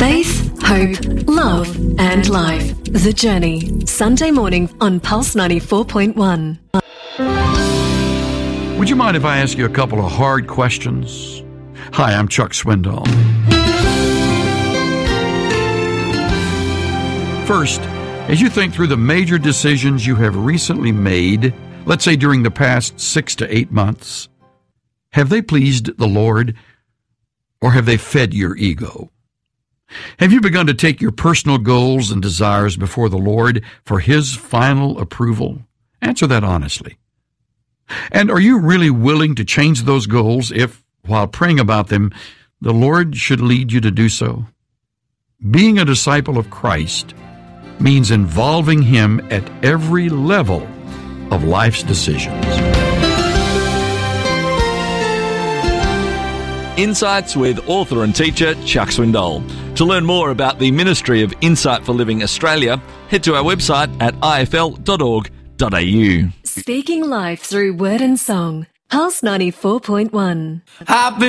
Faith, hope, love and life. The Journey. Sunday morning on Pulse 94.1. Would you mind if I ask you a couple of hard questions? Hi, I'm Chuck Swindoll. First, as you think through the major decisions you have recently made, let's say during the past 6 to 8 months, have they pleased the Lord, or have they fed your ego? Have you begun to take your personal goals and desires before the Lord for His final approval? Answer that honestly. And are you really willing to change those goals if, while praying about them, the Lord should lead you to do so? Being a disciple of Christ means involving Him at every level of life's decisions. Insights with author and teacher Chuck Swindoll. To learn more about the Ministry of Insight for Living Australia, head to our website at ifl.org.au. Speaking life through word and song. Pulse 94.1.